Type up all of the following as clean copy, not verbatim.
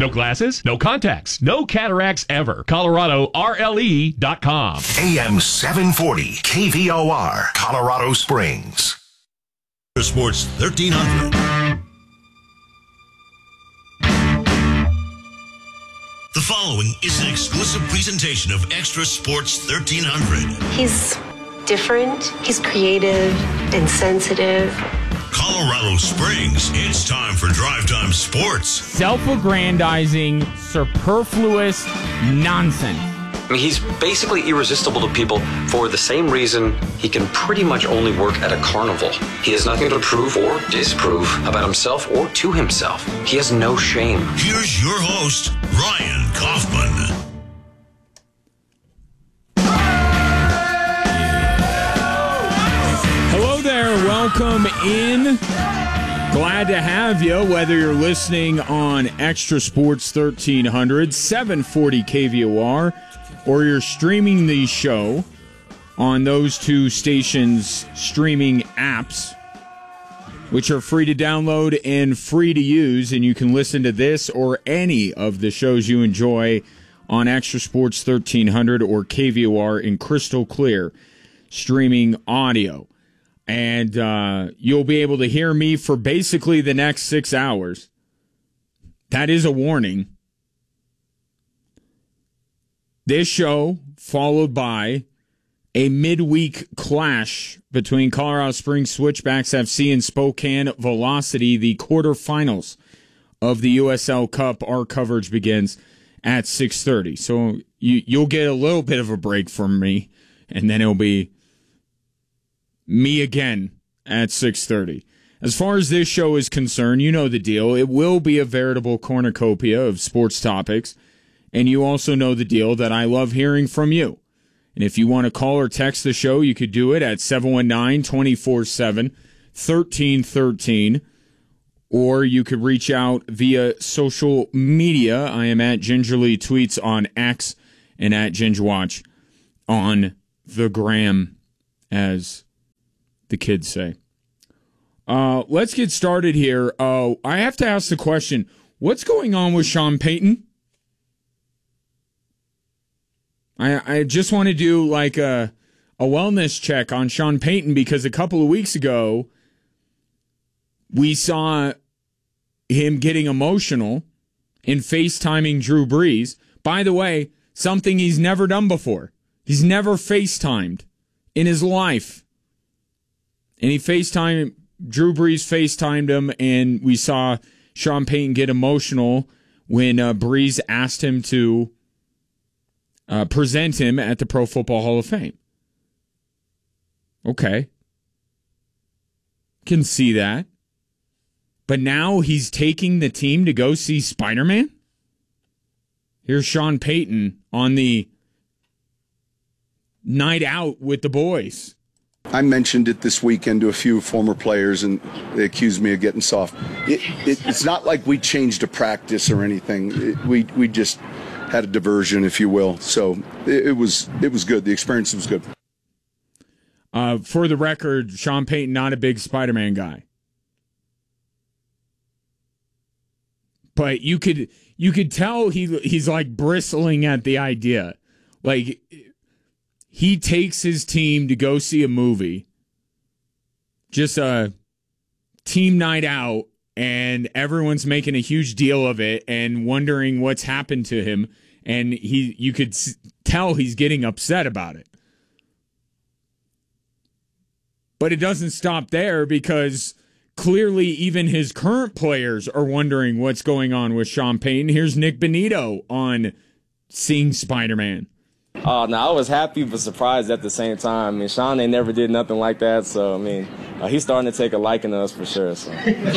No glasses, no contacts, no cataracts ever. ColoradoRLE.com. AM 740, KVOR, Colorado Springs. Sports 1300. The following is an exclusive presentation of Extra Sports 1300. He's different, he's creative and sensitive. Colorado Springs, it's time for Drive Time Sports. Self-aggrandizing, superfluous nonsense. I mean, he's basically irresistible to people for the same reason he can pretty much only work at a carnival. He has nothing to prove or disprove about himself or to himself. He has no shame. Here's your host, Ryan Kaufman. Hello there, welcome in. Glad to have you, whether you're listening on Extra Sports 1300, 740 KVOR, or you're streaming the show on those two stations' streaming apps, which are free to download and free to use, and you can listen to this or any of the shows you enjoy on Extra Sports 1300 or KVOR in crystal clear streaming audio. And you'll be able to hear me for basically the next 6 hours. That is a warning. This show followed by a midweek clash between Colorado Springs Switchbacks FC and Spokane Velocity, the quarterfinals of the USL Cup. Our coverage begins at 6:30. So you'll get a little bit of a break from me, and then it'll be me again at 6:30. As far as this show is concerned, you know the deal. It will be a veritable cornucopia of sports topics. And you also know the deal that I love hearing from you. And if you want to call or text the show, you could do it at 719-247-1313. Or you could reach out via social media. I am at Gingerly Tweets on X and at Gingerwatch on the gram, as the kids say. Let's get started here. I have to ask the question, what's going on with Sean Payton? I just want to do like a wellness check on Sean Payton, because a couple of weeks ago we saw him getting emotional in FaceTiming Drew Brees. By the way, something he's never done before. He's never FaceTimed in his life. And Drew Brees FaceTimed him, and we saw Sean Payton get emotional when Brees asked him to present him at the Pro Football Hall of Fame. Okay. Can see that. But now he's taking the team to go see Spider-Man? Here's Sean Payton on the night out with the boys. I mentioned it this weekend to a few former players, and they accused me of getting soft. It's not like we changed a practice or anything. We just had a diversion, if you will. So it was good. The experience was good. For the record, Sean Payton, not a big Spider-Man guy. But you could tell he's like bristling at the idea. Like, he takes his team to go see a movie, just a team night out, and everyone's making a huge deal of it and wondering what's happened to him. And you could tell he's getting upset about it. But it doesn't stop there, because clearly even his current players are wondering what's going on with Sean Payton. Here's Nick Benito on seeing Spider-Man. Oh, no, I was happy but surprised at the same time. I mean, Sean ain't never did nothing like that, so, I mean, he's starting to take a liking to us for sure. So.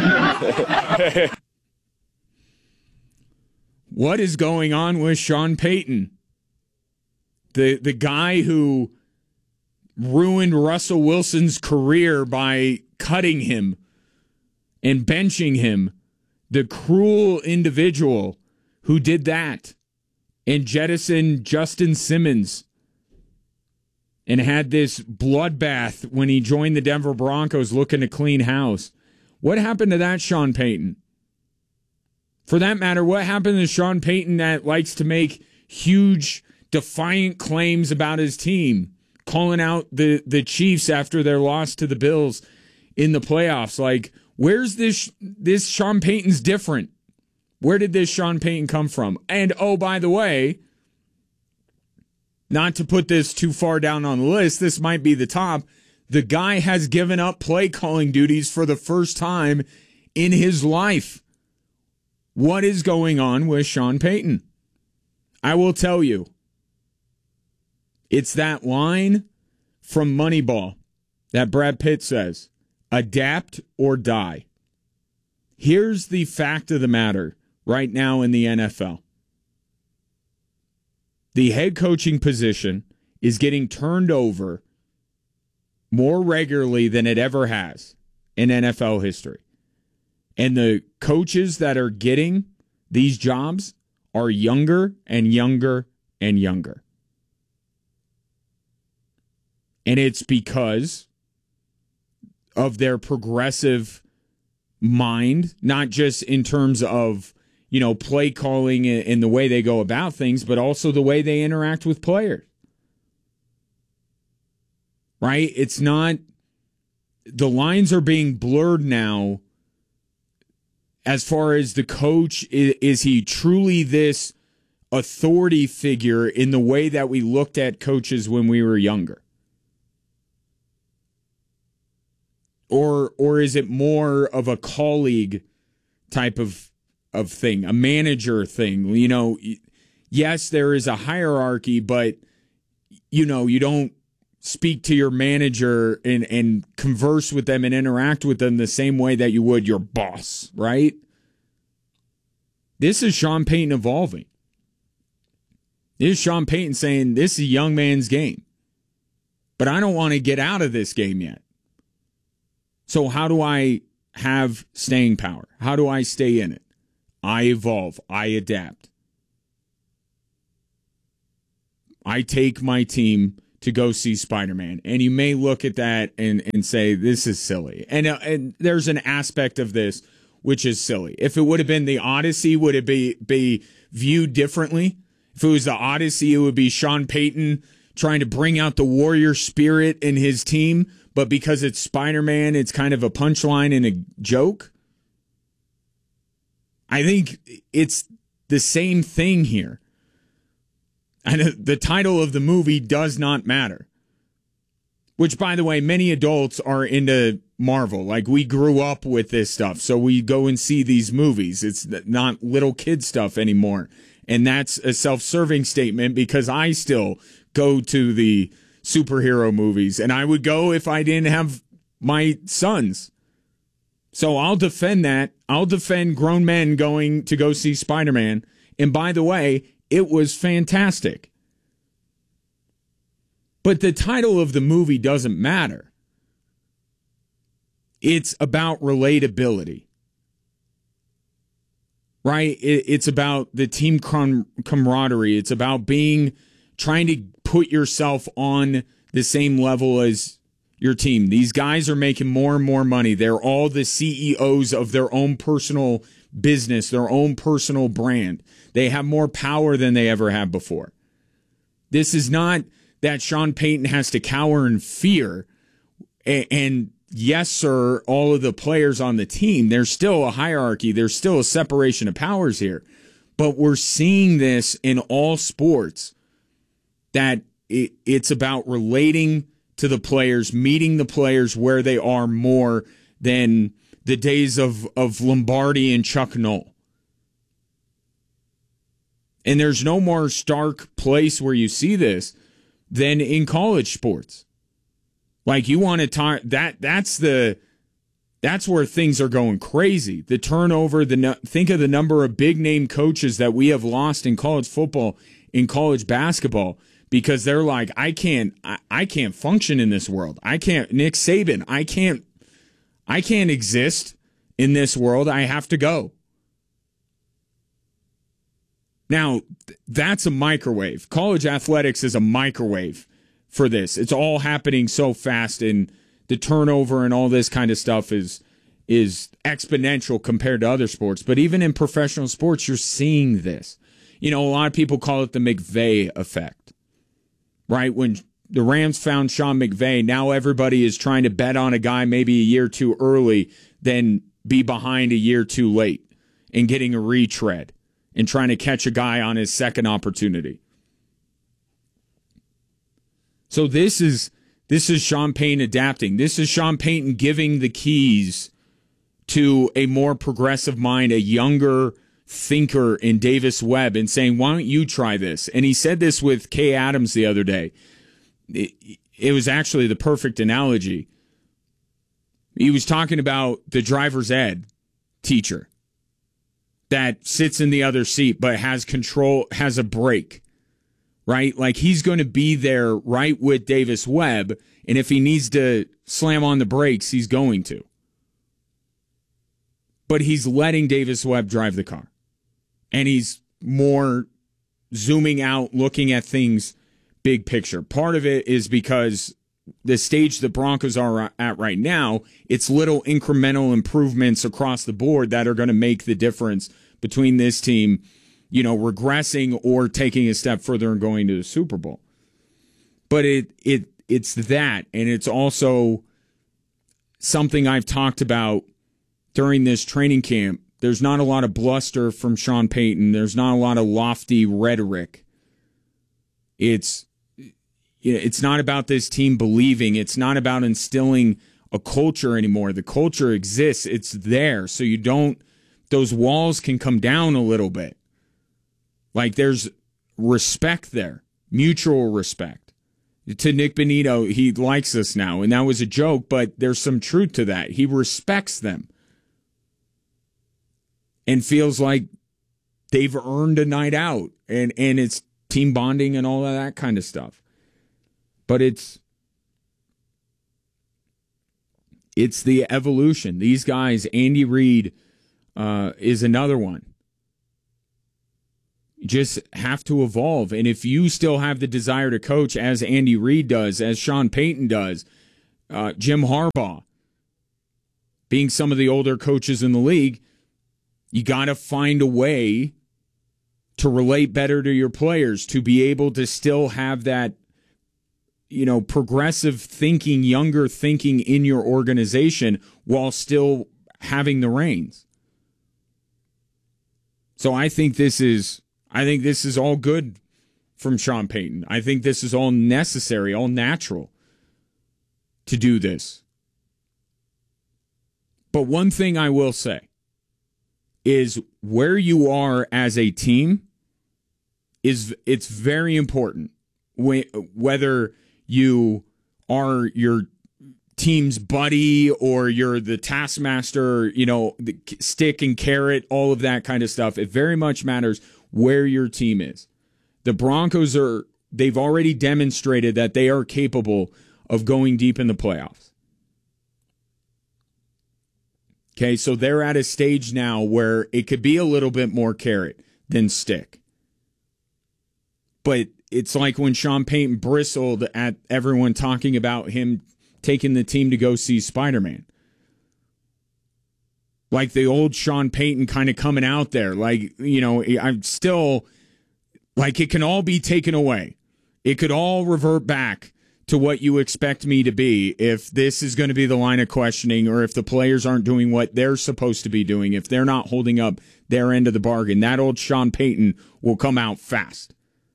What is going on with Sean Payton? The guy who ruined Russell Wilson's career by cutting him and benching him. The cruel individual who did that and jettisoned Justin Simmons and had this bloodbath when he joined the Denver Broncos looking to clean house. What happened to that Sean Payton? For that matter, what happened to Sean Payton that likes to make huge, defiant claims about his team, calling out the Chiefs after their loss to the Bills in the playoffs? Like, where's this Sean Payton's different? Where did this Sean Payton come from? And, oh, by the way, not to put this too far down on the list, this might be the top. The guy has given up play calling duties for the first time in his life. What is going on with Sean Payton? I will tell you. It's that line from Moneyball that Brad Pitt says, adapt or die. Here's the fact of the matter right now in the NFL. The head coaching position is getting turned over more regularly than it ever has in NFL history. And the coaches that are getting these jobs are younger and younger and younger. And it's because of their progressive mind, not just in terms of, play calling and the way they go about things, but also the way they interact with players. Right? It's not, the lines are being blurred now as far as the coach. Is he truly this authority figure in the way that we looked at coaches when we were younger? Or is it more of a colleague type of thing, a manager thing? Yes, there is a hierarchy, but, you don't speak to your manager and converse with them and interact with them the same way that you would your boss, right? This is Sean Payton evolving. This is Sean Payton saying, this is a young man's game, but I don't want to get out of this game yet. So how do I have staying power? How do I stay in it? I evolve. I adapt. I take my team to go see Spider-Man. And you may look at that and say, this is silly. And there's an aspect of this which is silly. If it would have been the Odyssey, would it be viewed differently? If it was the Odyssey, it would be Sean Payton trying to bring out the warrior spirit in his team. But because it's Spider-Man, it's kind of a punchline and a joke. I think it's the same thing here. And the title of the movie does not matter. Which, by the way, many adults are into Marvel. Like, we grew up with this stuff, so we go and see these movies. It's not little kid stuff anymore. And that's a self-serving statement because I still go to the superhero movies, and I would go if I didn't have my sons. So I'll defend that. I'll defend grown men going to go see Spider-Man. And by the way, it was fantastic. But the title of the movie doesn't matter. It's about relatability. Right? It's about the team camaraderie. It's about trying to put yourself on the same level as your team. These guys are making more and more money. They're all the CEOs of their own personal business, their own personal brand. They have more power than they ever have before. This is not that Sean Payton has to cower in fear. And yes, sir, all of the players on the team, there's still a hierarchy. There's still a separation of powers here. But we're seeing this in all sports, that it's about relating to the players, meeting the players where they are more than the days of Lombardi and Chuck Noll. And there's no more stark place where you see this than in college sports. Like, you want to talk that's where things are going crazy. The turnover, think of the number of big name coaches that we have lost in college football, in college basketball, because they're like, I can't function in this world. Nick Saban, I can't exist in this world. I have to go. Now, that's a microwave. College athletics is a microwave for this. It's all happening so fast, and the turnover and all this kind of stuff is is exponential compared to other sports. But even in professional sports, you're seeing this. You know, a lot of people call it the McVay effect, right? When the Rams found Sean McVay, now everybody is trying to bet on a guy maybe a year too early, then be behind a year too late and getting a retread and trying to catch a guy on his second opportunity. So this is Sean Payton adapting. This is Sean Payton giving the keys to a more progressive mind, a younger thinker in Davis Webb, and saying, why don't you try this? And he said this with Kay Adams the other day. It was actually the perfect analogy. He was talking about the driver's ed teacher that sits in the other seat but has control, has a brake, right? Like he's going to be there right with Davis Webb, and if he needs to slam on the brakes, he's going to. But he's letting Davis Webb drive the car. And he's more zooming out, looking at things big picture. Part of it is because the stage the Broncos are at right now, it's little incremental improvements across the board that are going to make the difference between this team, you know, regressing or taking a step further and going to the Super Bowl. But it's that, and it's also something I've talked about during this training camp. There's not a lot of bluster from Sean Payton. There's not a lot of lofty rhetoric. It's not about this team believing. It's not about instilling a culture anymore. The culture exists. It's there. So those walls can come down a little bit. Like there's respect there, mutual respect. To Nick Bonito, he likes us now, and that was a joke, but there's some truth to that. He respects them and feels like they've earned a night out, and it's team bonding and all of that kind of stuff. But it's the evolution. These guys, Andy Reid is another one. You just have to evolve. And if you still have the desire to coach as Andy Reid does, as Sean Payton does, Jim Harbaugh, being some of the older coaches in the league, you got to find a way to relate better to your players, to be able to still have that, you know, progressive thinking, younger thinking in your organization while still having the reins. So I think this is all good from Sean Payton. I think this is all necessary, all natural to do this. But one thing I will say is where you are as a team it's very important. Whether you are your team's buddy or you're the taskmaster, you know, the stick and carrot, all of that kind of stuff. It very much matters where your team is. The Broncos they've already demonstrated that they are capable of going deep in the playoffs. Okay, so they're at a stage now where it could be a little bit more carrot than stick. But it's like when Sean Payton bristled at everyone talking about him taking the team to go see Spider-Man. Like the old Sean Payton kind of coming out there. Like, you know, I'm still, like, it can all be taken away. It could all revert back to what you expect me to be if this is going to be the line of questioning, or if the players aren't doing what they're supposed to be doing, if they're not holding up their end of the bargain. That old Sean Payton will come out fast.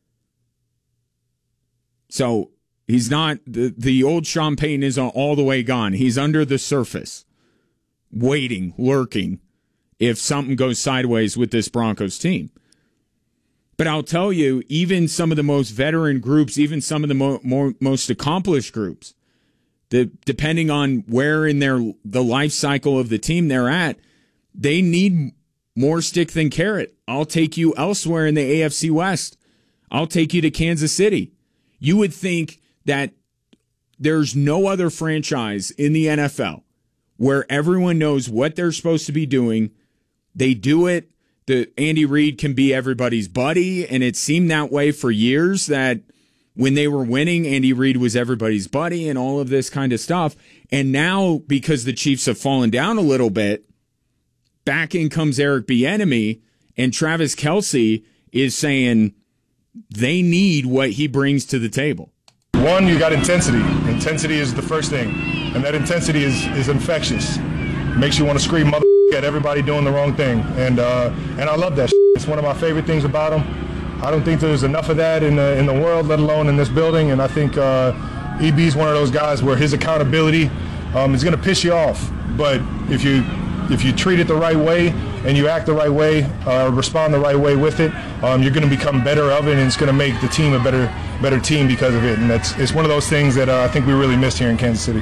So he's not, the old Sean Payton is all the way gone. He's under the surface, waiting, lurking, if something goes sideways with this Broncos team. But I'll tell you, even some of the most veteran groups, even some of the most accomplished groups, depending on where in the life cycle of the team they're at, they need more stick than carrot. I'll take you elsewhere in the AFC West. I'll take you to Kansas City. You would think that there's no other franchise in the NFL where everyone knows what they're supposed to be doing. They do it. Andy Reid can be everybody's buddy, and it seemed that way for years, that when they were winning, Andy Reid was everybody's buddy and all of this kind of stuff. And now, because the Chiefs have fallen down a little bit, back in comes Eric Bieniemy, and Travis Kelce is saying they need what he brings to the table. One, you got intensity. Intensity is the first thing, and that intensity is infectious. Makes you want to scream mother at everybody doing the wrong thing, and I love that. It's one of my favorite things about him. I don't think there's enough of that in the world, let alone in this building, and I think EB's one of those guys where his accountability is going to piss you off, but if you treat it the right way and you act the right way, respond the right way with it, you're going to become better of it, and it's going to make the team a better team because of it. And it's one of those things that I think we really missed here in Kansas City.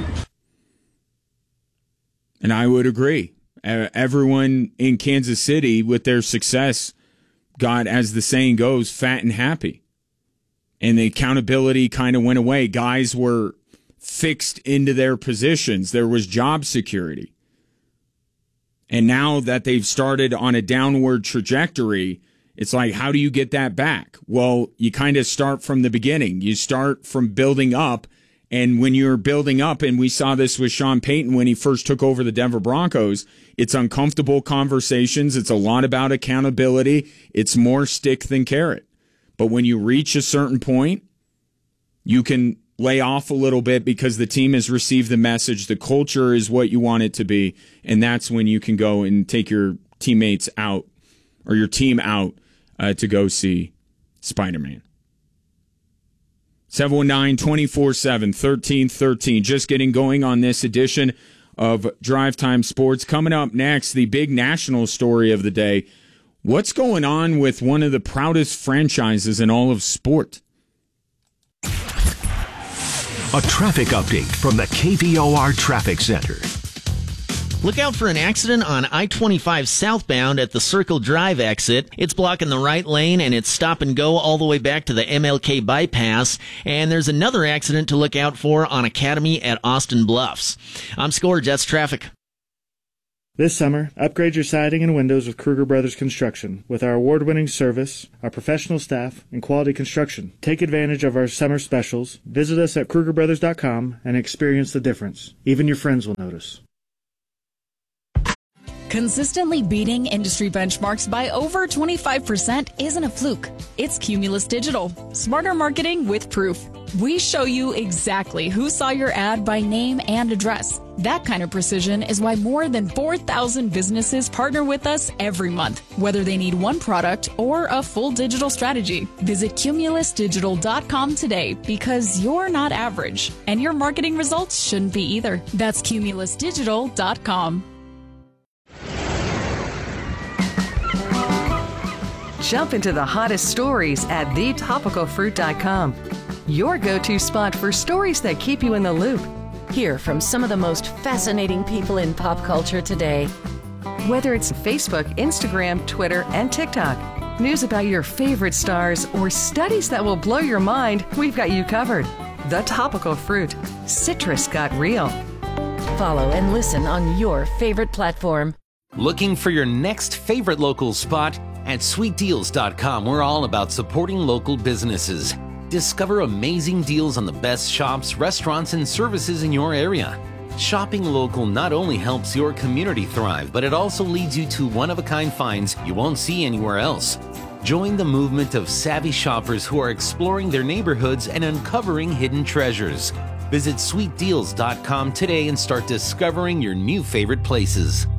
And I would agree. Everyone in Kansas City with their success got, as the saying goes, fat and happy. And the accountability kind of went away. Guys were fixed into their positions. There was job security. And now that they've started on a downward trajectory, it's like, how do you get that back? Well, you kind of start from the beginning. You start from building up. And when you're building up, and we saw this with Sean Payton when he first took over the Denver Broncos, it's uncomfortable conversations. It's a lot about accountability. It's more stick than carrot. But when you reach a certain point, you can lay off a little bit because the team has received the message. The culture is what you want it to be. And that's when you can go and take your teammates out or your team out to go see Spider-Man. 719-247-1313. Just getting going on this edition of Drive Time Sports. Coming up next, the big national story of the day. What's going on with one of the proudest franchises in all of sport? A traffic update from the KVOR Traffic Center. Look out for an accident on I-25 southbound at the Circle Drive exit. It's blocking the right lane, and it's stop and go all the way back to the MLK bypass. And there's another accident to look out for on Academy at Austin Bluffs. I'm Score Jets Traffic. This summer, upgrade your siding and windows with Kruger Brothers Construction. With our award-winning service, our professional staff, and quality construction. Take advantage of our summer specials. Visit us at KrugerBrothers.com and experience the difference. Even your friends will notice. Consistently beating industry benchmarks by over 25% isn't a fluke. It's Cumulus Digital. Smarter marketing with proof. We show you exactly who saw your ad by name and address. That kind of precision is why more than 4,000 businesses partner with us every month, whether they need one product or a full digital strategy. Visit cumulusdigital.com today because you're not average, and your marketing results shouldn't be either. That's cumulusdigital.com. Jump into the hottest stories at thetopicalfruit.com. Your go-to spot for stories that keep you in the loop. Hear from some of the most fascinating people in pop culture today. Whether it's Facebook, Instagram, Twitter, and TikTok, news about your favorite stars, or studies that will blow your mind, we've got you covered. The Topical Fruit. Citrus got real. Follow and listen on your favorite platform. Looking for your next favorite local spot? At sweetdeals.com, we're all about supporting local businesses. Discover amazing deals on the best shops, restaurants, and services in your area. Shopping local not only helps your community thrive, but it also leads you to one-of-a-kind finds you won't see anywhere else. Join the movement of savvy shoppers who are exploring their neighborhoods and uncovering hidden treasures. Visit sweetdeals.com today and start discovering your new favorite places.